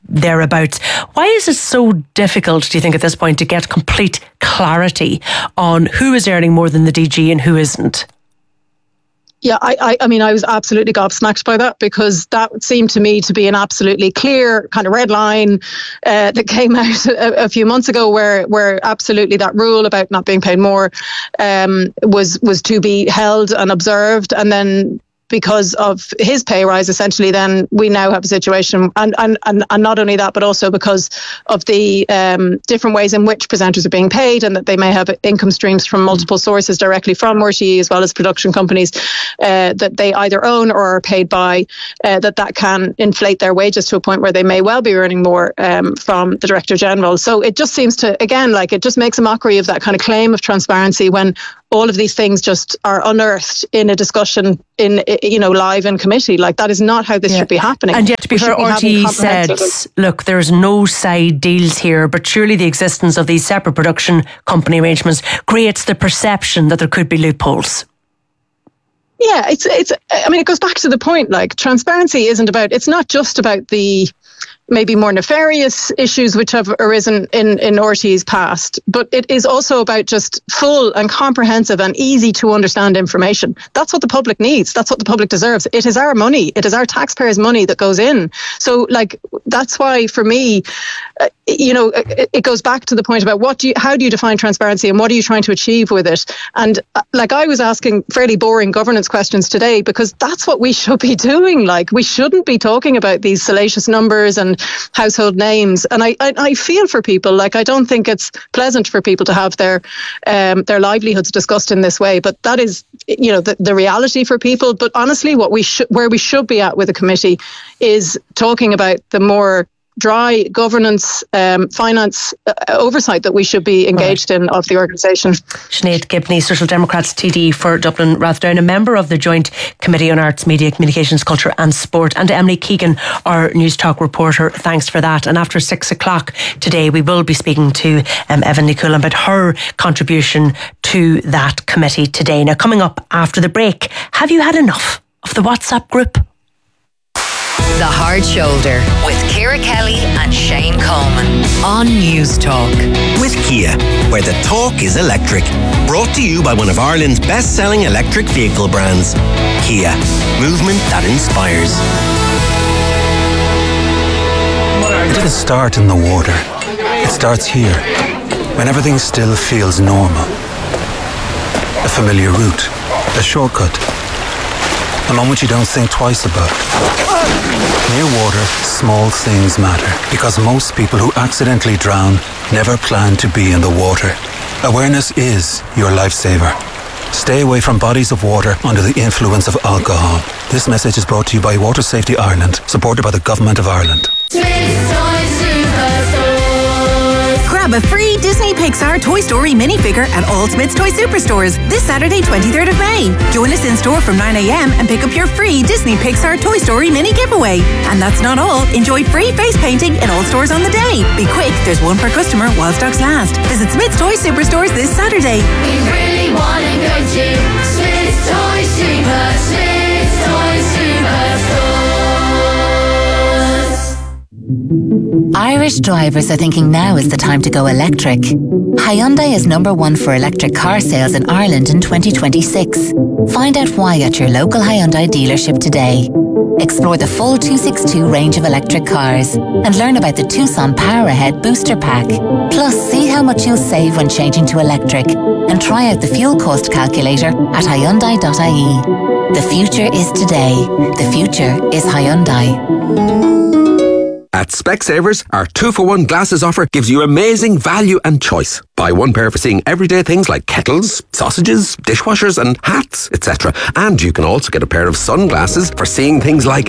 thereabouts. Why is it so difficult, do you think, at this point to get complete clarity on who is earning more than the DG and who isn't? Yeah, I mean, I was absolutely gobsmacked by that, because that seemed to me to be an absolutely clear kind of red line that came out a few months ago, where absolutely that rule about not being paid more was to be held and observed. And then because of his pay rise, essentially, then we now have a situation, and not only that, but also because of the different ways in which presenters are being paid, and that they may have income streams from multiple sources directly from RTE, as well as production companies that they either own or are paid by, that can inflate their wages to a point where they may well be earning more from the Director General. So it just seems to, again, like, it just makes a mockery of that kind of claim of transparency, when all of these things just are unearthed in a discussion in, live in committee. Like, that is not how this should be happening. And yet, to be fair, RTE said, look, there's no side deals here, but surely the existence of these separate production company arrangements creates the perception that there could be loopholes. Yeah, it goes back to the point, like, transparency it's not just about the maybe more nefarious issues which have arisen in RTE's past, but it is also about just full and comprehensive and easy to understand information. That's what the public needs. That's what the public deserves. It is our money. It is our taxpayers' money that goes in. So, like, that's why, for me, it goes back to the point about how do you define transparency, and what are you trying to achieve with it? And I was asking fairly boring governance questions today, because that's what we should be doing. Like, we shouldn't be talking about these salacious numbers and household names. And I feel for people. Like, I don't think it's pleasant for people to have their livelihoods discussed in this way, but that is the reality for people. But honestly, where we should be at with the committee is talking about the more dry governance, finance oversight that we should be engaged in of the organisation. Sinead Gibney, Social Democrats TD for Dublin Rathdown, a member of the Joint Committee on Arts, Media, Communications, Culture and Sport, and Emily Keegan, our News Talk reporter. Thanks for that. And after 6 o'clock today, we will be speaking to Evan Nicola about her contribution to that committee today. Now, coming up after the break, have you had enough of the WhatsApp group? The Hard Shoulder with Ciara Kelly and Shane Coleman on News Talk. With Kia, where the talk is electric. Brought to you by one of Ireland's best-selling electric vehicle brands. Kia, movement that inspires. It doesn't start in the water. It starts here, when everything still feels normal. A familiar route, a shortcut, a moment you don't think twice about. Near water, small things matter, because most people who accidentally drown never plan to be in the water. Awareness is your lifesaver. Stay away from bodies of water under the influence of alcohol. This message is brought to you by Water Safety Ireland, supported by the Government of Ireland. Grab a free Disney Pixar Toy Story minifigure at all Smyths Toy Superstores this Saturday, 23rd of May. Join us in store from 9 a.m. and pick up your free Disney Pixar Toy Story mini giveaway. And that's not all. Enjoy free face painting in all stores on the day. Be quick, there's one per customer while stocks last. Visit Smyths Toy Superstores this Saturday. We really want to go to Smyths Toy Superstores. Irish drivers are thinking now is the time to go electric. Hyundai is #1 for electric car sales in Ireland in 2026. Find out why at your local Hyundai dealership today. Explore the full 262 range of electric cars and learn about the Tucson Power Ahead Booster Pack. Plus, see how much you'll save when changing to electric and try out the fuel cost calculator at Hyundai.ie. The future is today. The future is Hyundai. At Specsavers, our 2-for-1 glasses offer gives you amazing value and choice. Buy one pair for seeing everyday things like kettles, sausages, dishwashers and hats, etc. And you can also get a pair of sunglasses for seeing things like...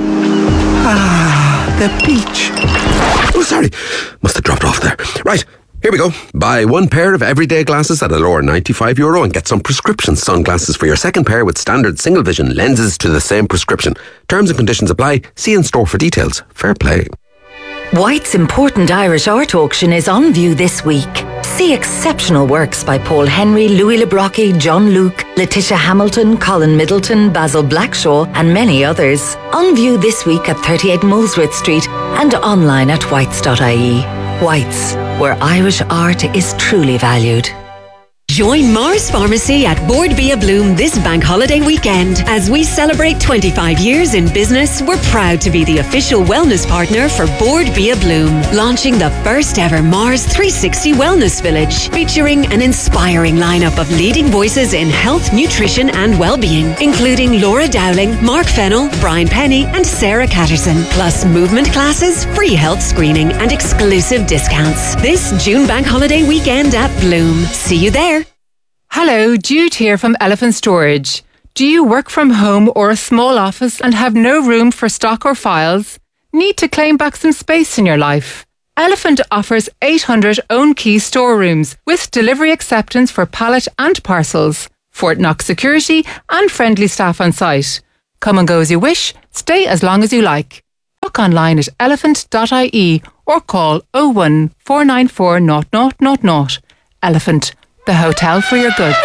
the beach. Oh, sorry. Must have dropped off there. Right. Here we go. Buy one pair of everyday glasses at a lower €95 and get some prescription sunglasses for your second pair with standard single vision lenses to the same prescription. Terms and conditions apply. See in store for details. Fair play. White's important Irish art auction is on view this week. See exceptional works by Paul Henry, Louis Le Brocq, John Luke, Letitia Hamilton, Colin Middleton, Basil Blackshaw and many others. On view this week at 38 Molesworth Street and online at whites.ie. Whites, where Irish art is truly valued. Join Mars Pharmacy at Board Bia Bloom this bank holiday weekend. As we celebrate 25 years in business, we're proud to be the official wellness partner for Board Bia Bloom, launching the first ever Mars 360 Wellness Village, featuring an inspiring lineup of leading voices in health, nutrition and well-being, including Laura Dowling, Mark Fennell, Brian Penny and Sarah Catterson, plus movement classes, free health screening and exclusive discounts. This June bank holiday weekend at Bloom. See you there. Hello, Jude here from Elephant Storage. Do you work from home or a small office and have no room for stock or files? Need to claim back some space in your life? Elephant offers 800 own key storerooms with delivery acceptance for pallet and parcels, Fort Knox security and friendly staff on site. Come and go as you wish, stay as long as you like. Book online at elephant.ie or call 01 494 0000. Elephant, the hotel for your goods.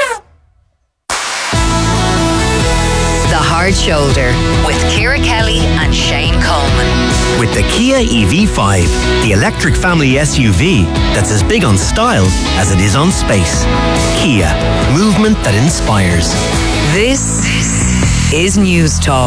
The Hard Shoulder with Ciara Kelly and Shane Coleman. With the Kia EV5, the electric family SUV that's as big on style as it is on space. Kia, movement that inspires. This is News Talk.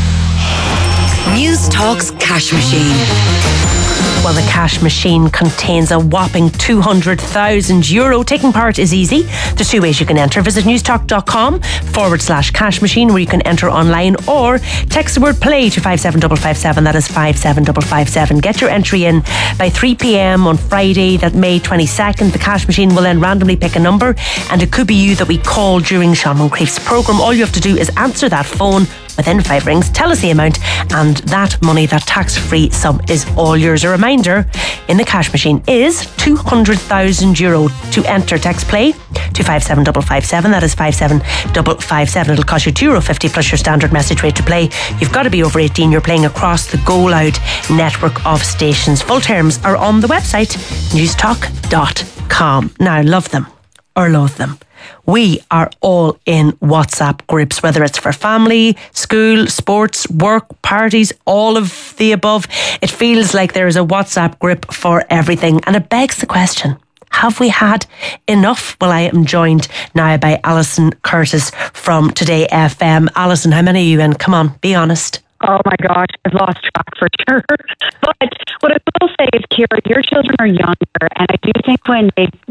News Talk's cash machine. Well, the cash machine contains a whopping €200,000. Taking part is easy. There's two ways you can enter. Visit newstalk.com/cash machine where you can enter online or text the word play to 57557. That is 57557. Get your entry in by 3 p.m. on Friday, that May 22nd. The cash machine will then randomly pick a number and it could be you that we call during Sean Moncrief's programme. All you have to do is answer that phone within 5 rings, tell us the amount, and that money, that tax-free sum, is all yours. A reminder, in the cash machine is €200,000. To enter, text play to 57557. That is 57557. It'll cost you €2.50 plus your standard message rate to play. You've got to be over 18. You're playing across the Go Loud network of stations. Full terms are on the website newstalk.com. Now, love them or loathe them, we are all in WhatsApp groups, whether it's for family, school, sports, work, parties, all of the above. It feels like there is a WhatsApp group for everything. And it begs the question, have we had enough? Well, I am joined now by Alison Curtis from Today FM. Alison, how many are you in? Come on, be honest. Oh my gosh, I've lost track for sure. But what I will say is, Ciara, your children are younger, and I do think when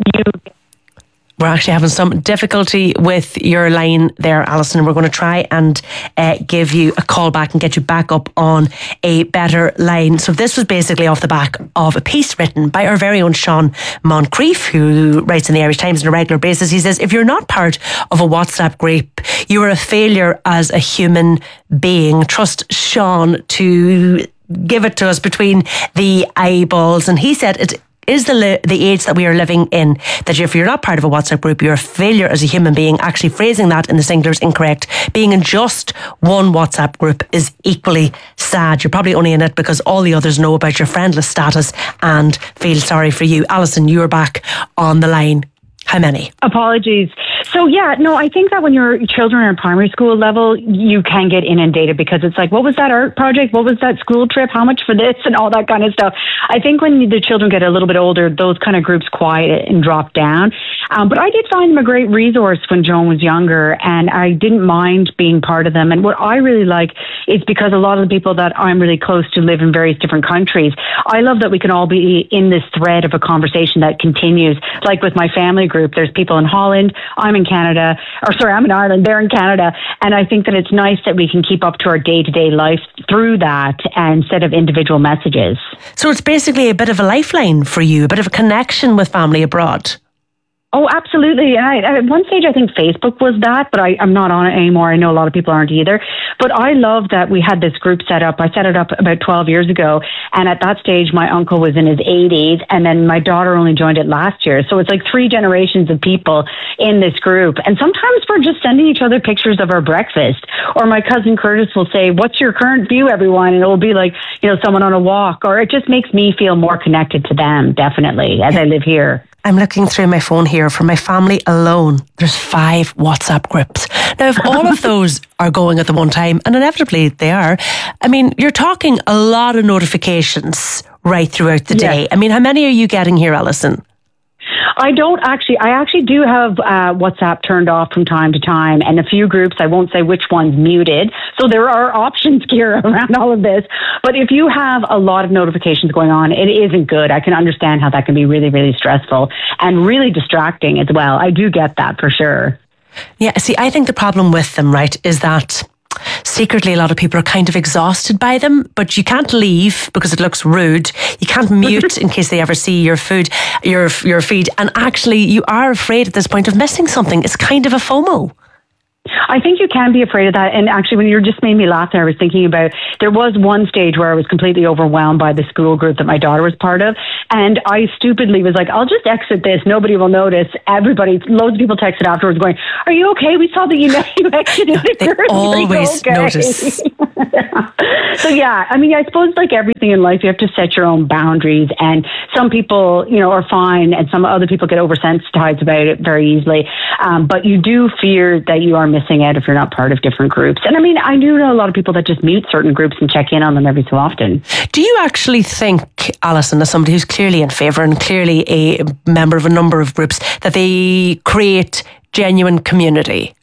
we're actually having some difficulty with your line there, Alison. We're going to try and give you a call back and get you back up on a better line. So this was basically off the back of a piece written by our very own Sean Moncrief, who writes in the Irish Times on a regular basis. He says, if you're not part of a WhatsApp group, you are a failure as a human being. Trust Sean to give it to us between the eyeballs. And he said it is the age that we are living in, that if you're not part of a WhatsApp group, you're a failure as a human being. Actually, phrasing that in the singular is incorrect. Being in just one WhatsApp group is equally sad. You're probably only in it because all the others know about your friendless status and feel sorry for you. Alison, you're back on the line. How many? Apologies. So yeah, no, I think that when your children are in primary school level, you can get inundated because it's like, what was that art project? What was that school trip? How much for this? And all that kind of stuff. I think when the children get a little bit older, those kind of groups quiet and drop down. But I did find them a great resource when Joan was younger, and I didn't mind being part of them. And what I really like is because a lot of the people that I'm really close to live in various different countries. I love that we can all be in this thread of a conversation that continues. Like with my family group, there's people in Holland, I'm in Canada, I'm in Ireland, they're in Canada. And I think that it's nice that we can keep up to our day-to-day life through that instead of individual messages. So it's basically a bit of a lifeline for you, a bit of a connection with family abroad. Oh, absolutely. And at one stage, I think Facebook was that, but I'm not on it anymore. I know a lot of people aren't either. But I love that we had this group set up. I set it up about 12 years ago. And at that stage, my uncle was in his 80s. And then my daughter only joined it last year. So it's like 3 generations of people in this group. And sometimes we're just sending each other pictures of our breakfast. Or my cousin Curtis will say, what's your current view, everyone? And it will be like, someone on a walk. Or it just makes me feel more connected to them, definitely, as I live here. I'm looking through my phone here. For my family alone, there's 5 WhatsApp groups. Now, if all of those are going at the one time, and inevitably they are, I mean, you're talking a lot of notifications right throughout the day. I mean, how many are you getting here, Alison? I actually do have WhatsApp turned off from time to time, and a few groups, I won't say which one's muted. So there are options, Ciara, around all of this. But if you have a lot of notifications going on, it isn't good. I can understand how that can be really, really stressful and really distracting as well. I do get that for sure. Yeah, see, I think the problem with them, right, is that secretly a lot of people are kind of exhausted by them, but you can't leave because it looks rude. You can't mute in case they ever see your feed, and actually you are afraid at this point of missing something. It's kind of a FOMO. I think you can be afraid of that. And actually, when you just made me laugh there, I was thinking about, there was one stage where I was completely overwhelmed by the school group that my daughter was part of. And I stupidly was like, I'll just exit this. Nobody will notice. Loads of people texted afterwards going, are you okay? We saw that you exited it. They always notice. So yeah, I mean, I suppose like everything in life, you have to set your own boundaries. And some people, are fine, and some other people get oversensitized about it very easily. But you do fear that you are missing out if you're not part of different groups. And I mean, I do know a lot of people that just mute certain groups and check in on them every so often. Do you actually think, Alison, as somebody who's clearly in favour and clearly a member of a number of groups, that they create genuine community,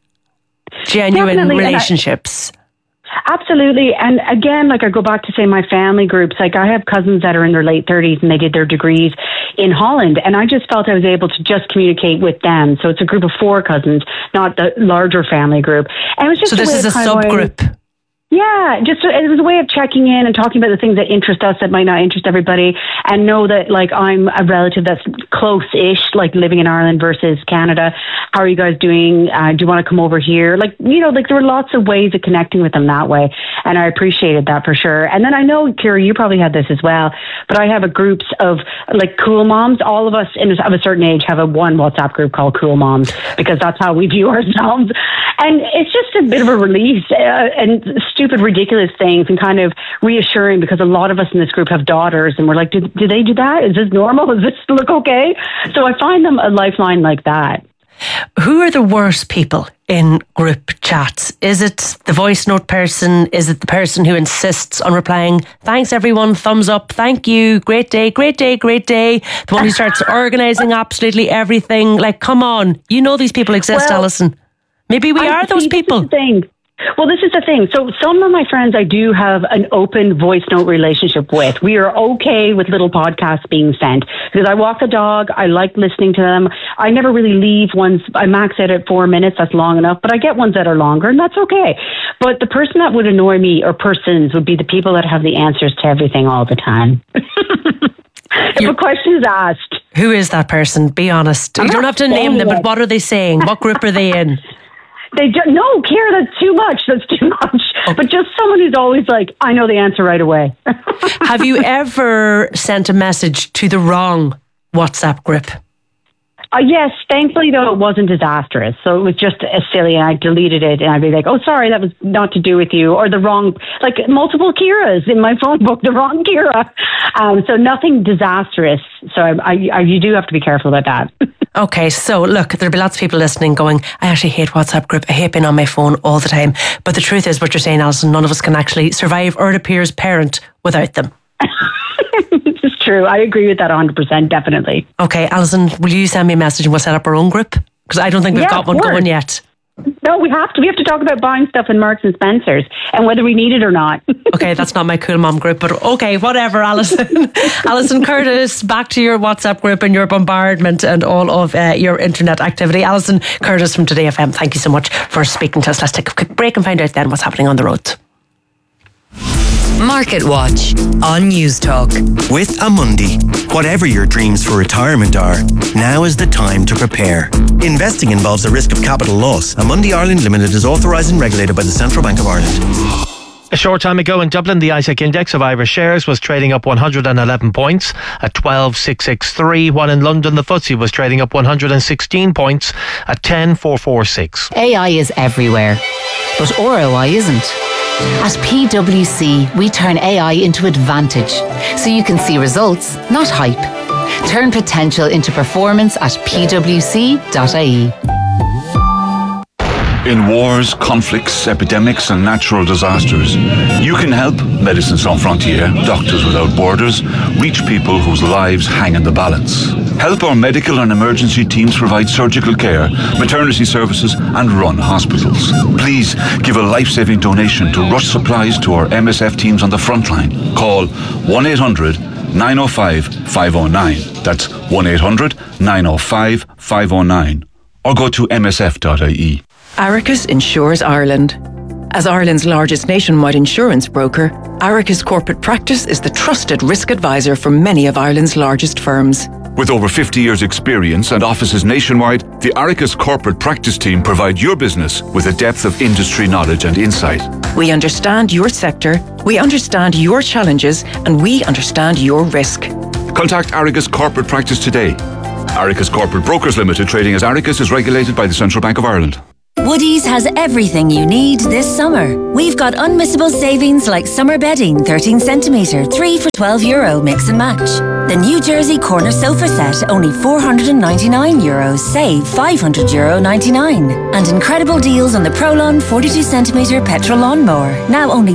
genuine Definitely. relationships? Absolutely. And again, like I go back to say my family groups, like I have cousins that are in their late 30s and they did their degrees in Holland. And I just felt I was able to just communicate with them. So it's a group of 4 cousins, not the larger family group. And it was just so this is a subgroup. Yeah, it was a way of checking in and talking about the things that interest us that might not interest everybody, and know that like I'm a relative that's close-ish, like living in Ireland versus Canada. How are you guys doing? Do you want to come over here? Like, like there were lots of ways of connecting with them that way, and I appreciated that for sure. And then I know, Ciara, you probably had this as well, but I have groups of like cool moms. All of us of a certain age have one WhatsApp group called Cool Moms, because that's how we view ourselves. And it's just a bit of a release and stupid, ridiculous things, and kind of reassuring, because a lot of us in this group have daughters and we're like, do they do that? Is this normal? Does this look okay? So I find them a lifeline like that. Who are the worst people in group chats? Is it the voice note person? Is it the person who insists on replying, thanks everyone, thumbs up, thank you, great day, great day, great day? The one who starts organising absolutely everything. Like, come on, these people exist, Alison. Maybe we are those people. Well, this is the thing. So some of my friends I do have an open voice note relationship with. We are okay with little podcasts being sent, because I walk the dog. I like listening to them. I never really leave ones. I max out at 4 minutes. That's long enough. But I get ones that are longer, and that's okay. But the person that would annoy me, or persons, would be the people that have the answers to everything all the time. If a question is asked. Who is that person? Be honest. You don't have to name them, but what are they saying? What group are they in? No, Ciara, that's too much. Oh. But just someone who's always like, I know the answer right away. Have you ever sent a message to the wrong WhatsApp group? Yes, thankfully though it wasn't disastrous, so it was just silly, and I deleted it, and I'd be like, oh sorry, that was not to do with you, or the wrong, like multiple Ciaras in my phone book, the wrong Ciara. So nothing disastrous, so you do have to be careful about that. Okay, so look, there'll be lots of people listening going, I actually hate WhatsApp group, I hate being on my phone all the time, but the truth is what you're saying, Alison, none of us can actually survive or, it appears, parent without them. This is true. I agree with that 100%, definitely. Okay, Alison, will you send me a message and we'll set up our own group? Because I don't think we've got one going yet. No, we have to. We have to talk about buying stuff in Marks and Spencer's and whether we need it or not. Okay, that's not my cool mom group, but okay, whatever, Alison. Alison Curtis, back to your WhatsApp group and your bombardment and all of your internet activity. Alison Curtis from Today FM, thank you so much for speaking to us. Let's take a quick break and find out then what's happening on the road. Market Watch on News Talk. With Amundi, whatever your dreams for retirement are, now is the time to prepare. Investing involves a risk of capital loss. Amundi Ireland Limited is authorised and regulated by the Central Bank of Ireland. A short time ago in Dublin, the ISEC index of Irish shares was trading up 111 points at 12,663, while in London the FTSE was trading up 116 points at 10,446. AI is everywhere, but ROI isn't. At PwC, we turn AI into advantage, so you can see results, not hype. Turn potential into performance at pwc.ie. In wars, conflicts, epidemics and natural disasters, you can help Médecins Sans Frontières, Doctors Without Borders, reach people whose lives hang in the balance. Help our medical and emergency teams provide surgical care, maternity services and run hospitals. Please give a life-saving donation to rush supplies to our MSF teams on the front line. Call 1-800-905-509. That's 1-800-905-509. Or go to msf.ie. Aricus Insures Ireland. As Ireland's largest nationwide insurance broker, Aricus Corporate Practice is the trusted risk advisor for many of Ireland's largest firms. With over 50 years' experience and offices nationwide, the Aricus Corporate Practice team provide your business with a depth of industry knowledge and insight. We understand your sector, we understand your challenges, and we understand your risk. Contact Aricus Corporate Practice today. Aricus Corporate Brokers Limited, trading as Aricus, is regulated by the Central Bank of Ireland. Woodies has everything you need this summer. We've got unmissable savings like summer bedding, 13 centimetre, 3 for €12, mix and match. The New Jersey corner sofa set, only €499, save €500.99. And incredible deals on the Prolon 42 centimetre petrol lawnmower, now only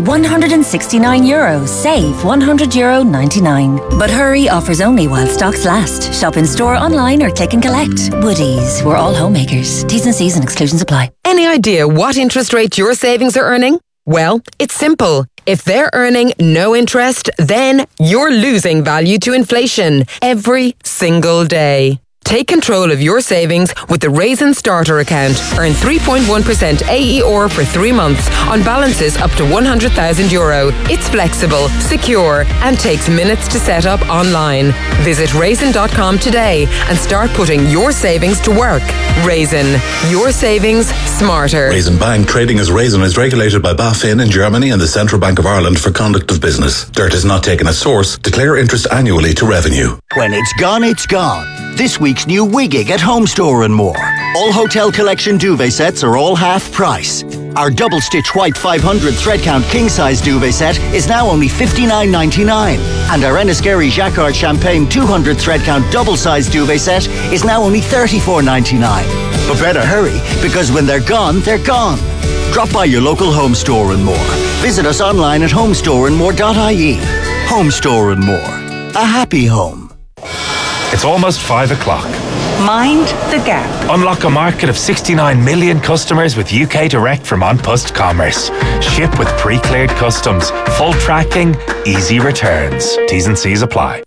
€169, save €100.99. But hurry, offers only while stocks last. Shop in store, online or click and collect. Woodies, we're all homemakers. T's and C's and exclusions apply. Any idea what interest rate your savings are earning? Well, it's simple. If they're earning no interest, then you're losing value to inflation every single day. Take control of your savings with the Raisin Starter account. Earn 3.1% AER for 3 months on balances up to €100,000. It's flexible, secure, and takes minutes to set up online. Visit raisin.com today and start putting your savings to work. Raisin, your savings smarter. Raisin Bank, trading as Raisin, is regulated by BaFin in Germany and the Central Bank of Ireland for conduct of business. Dirt is not taken as source. Declare interest annually to revenue. When it's gone, it's gone. This week's new Wiggig at Home Store and More. All Hotel Collection duvet sets are all half price. Our double stitch white 500 thread count king size duvet set is now only $59.99. And our Enniskerry Jacquard Champagne 200 thread count double size duvet set is now only $34.99. But better hurry, because when they're gone, they're gone. Drop by your local Home Store and More. Visit us online at homestoreandmore.ie. Home Store and More. A happy home. It's almost 5 o'clock. Mind the gap. Unlock a market of 69 million customers with UK Direct from An Post Commerce. Ship with pre-cleared customs, full tracking, easy returns. T's and C's apply.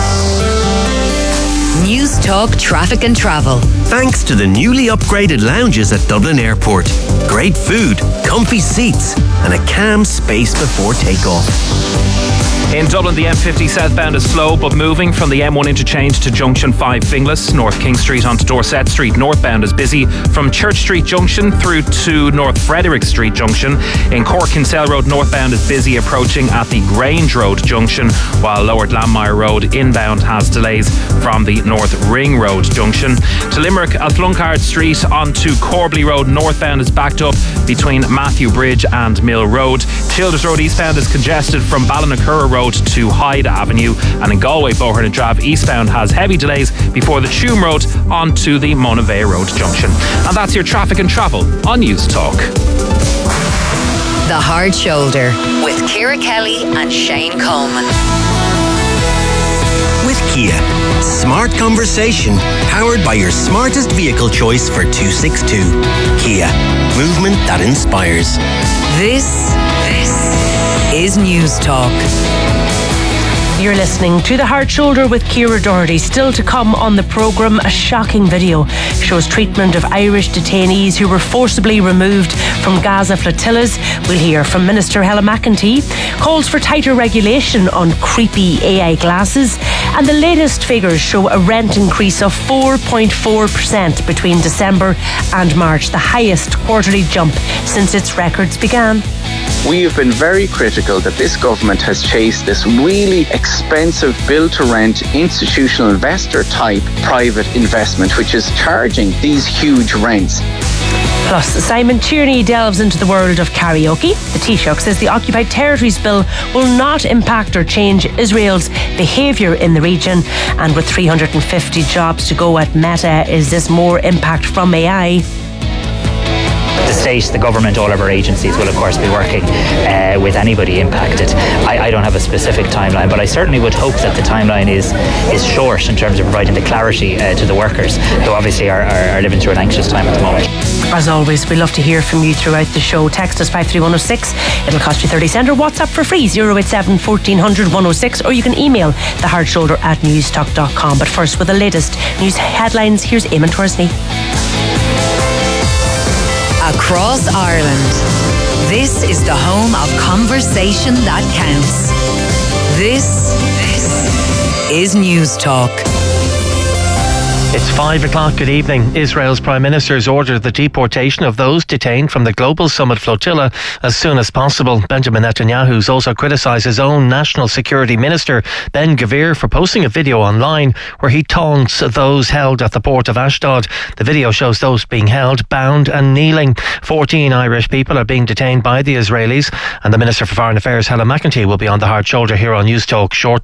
News Talk Traffic and Travel. Thanks to the newly upgraded lounges at Dublin Airport. Great food, comfy seats, and a calm space before takeoff. In Dublin, the M50 southbound is slow but moving from the M1 interchange to Junction 5 Finglas. North King Street onto Dorset Street northbound is busy from Church Street Junction through to North Frederick Street Junction. In Cork, Kinsale Road northbound is busy approaching at the Grange Road Junction, while Lower Glanmire Road inbound has delays from the North Ring Road Junction. To Limerick, Athlunchard Street onto Corbley Road northbound is backed up between Matthew Bridge and Mill Road. Childers Road eastbound is congested from Ballinacurra Road to Hyde Avenue, and in Galway, Bohern and Drab eastbound has heavy delays before the Tuam Road onto the Monavea Road Junction. And that's your traffic and travel on News Talk. The Hard Shoulder with Ciara Kelly and Shane Coleman. With Kia, smart conversation powered by your smartest vehicle choice for 262. Kia, movement that inspires. This is News Talk. You're listening to The Hard Shoulder with Ciara Doherty. Still to come on the programme, a shocking video shows treatment of Irish detainees who were forcibly removed from Gaza flotillas. We'll hear from Minister Helen McEntee. Calls for tighter regulation on creepy AI glasses. And the latest figures show a rent increase of 4.4% between December and March, the highest quarterly jump since its records began. We have been very critical that this government has chased this really expensive build-to-rent institutional investor type private investment, which is charging these huge rents. Plus, Simon Tierney delves into the world of karaoke. The Taoiseach says the Occupied Territories Bill will not impact or change Israel's behaviour in the region. And with 350 jobs to go at Meta, is this more impact from AI? The state, the government, all of our agencies will of course be working with anybody impacted. I don't have a specific timeline, but I certainly would hope that the timeline is short in terms of providing the clarity to the workers who obviously are living through an anxious time at the moment. As always, we love to hear from you throughout the show. Text us 53106. It'll cost you 30 cents, or WhatsApp for free 087 1400 106, or you can email thehardShoulder@newstalk.com. But first, with the latest news headlines, here's Eamon Torsney. Across Ireland, this is the home of conversation that counts. This is News Talk. It's 5 o'clock. Good evening. Israel's Prime Minister has ordered the deportation of those detained from the Global Summit flotilla as soon as possible. Benjamin Netanyahu's also criticised his own National Security Minister, Ben Gvir, for posting a video online where he taunts those held at the port of Ashdod. The video shows those being held, bound and kneeling. 14 Irish people are being detained by the Israelis, and the Minister for Foreign Affairs, Helen McEntee, will be on the Hard Shoulder here on News Talk shortly.